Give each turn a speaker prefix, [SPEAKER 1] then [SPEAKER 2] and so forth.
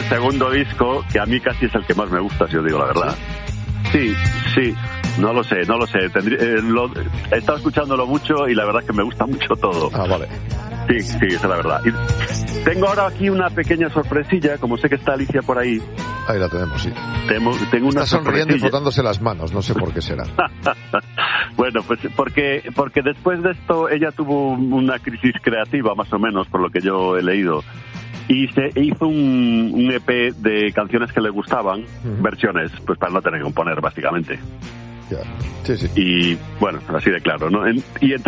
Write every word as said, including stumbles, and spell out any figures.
[SPEAKER 1] segundo disco, que a mí casi es el que más me gusta, si os digo la verdad. Sí, sí, no lo sé, no lo sé. Tendrí, eh, lo, he estado escuchándolo mucho y la verdad es que me gusta mucho todo.
[SPEAKER 2] Ah, vale.
[SPEAKER 1] Sí, sí, esa es la verdad. Y tengo ahora aquí una pequeña sorpresilla, como sé que está Alicia por ahí.
[SPEAKER 2] Ahí la tenemos, sí.
[SPEAKER 1] Tengo, tengo una
[SPEAKER 2] está sonriendo
[SPEAKER 1] sorpresilla.
[SPEAKER 2] y frotándose las manos, no sé por qué será.
[SPEAKER 1] Bueno, pues porque porque después de esto ella tuvo una crisis creativa, más o menos, por lo que yo he leído. Y se hizo un, un E P de canciones que le gustaban, uh-huh. versiones, pues para no tener que componer, básicamente.
[SPEAKER 2] Ya. Sí, sí.
[SPEAKER 1] Y bueno, así de claro, ¿no? En, y entre